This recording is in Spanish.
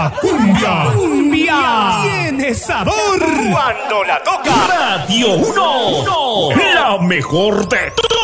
La cumbia tiene sabor cuando la toca Radio 1, la mejor de